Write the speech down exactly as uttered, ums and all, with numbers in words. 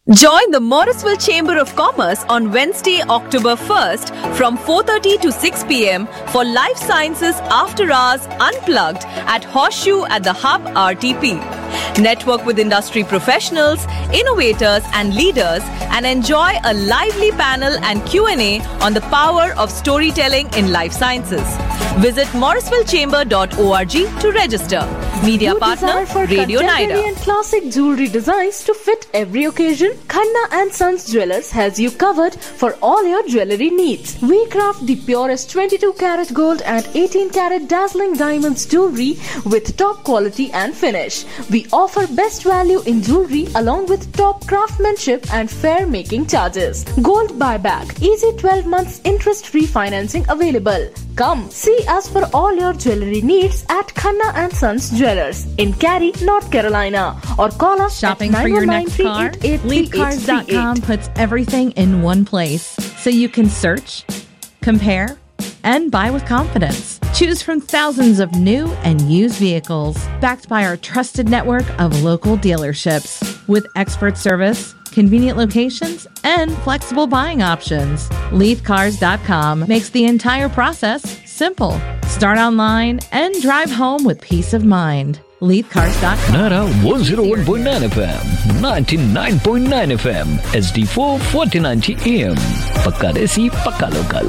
Join the Morrisville Chamber of Commerce on Wednesday, October first from four thirty to six p.m. for Life Sciences After Hours Unplugged at Horseshoe at the Hub R T P. Network with industry professionals, innovators and leaders and enjoy a lively panel and Q and A on the power of storytelling in life sciences. Visit morrisville chamber dot org to register. Media You partner desire for Radio contemporary Naida. and classic jewelry designs to fit every occasion? Khanna and Sons Jewelers has you covered for all your jewelry needs. We craft the purest twenty-two karat gold and eighteen karat dazzling diamonds jewelry with top quality and finish. We offer best value in jewelry along with top craftsmanship and fair making charges. Gold buyback, easy twelve months interest-free financing available. Come see us for all your jewelry needs at Khanna and Sons Jewelers in Cary, North Carolina, or call us Shopping at for your next car? Lead Cars dot com puts everything in one place so you can search, compare, and buy with confidence. Choose from thousands of new and used vehicles backed by our trusted network of local dealerships with expert service, convenient locations, and flexible buying options. Leith Cars dot com makes the entire process simple. Start online and drive home with peace of mind. Leith Cars dot com. Nara one oh one point nine F M, ninety-nine point nine F M, H D four, fourteen ninety A M. Pakka desi, pakka local.